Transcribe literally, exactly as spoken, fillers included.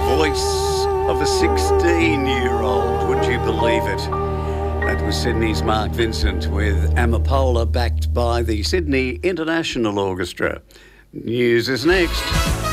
voice of a sixteen-year-old, would you believe it? That was Sydney's Mark Vincent with Amapola, backed by the Sydney International Orchestra. News is next.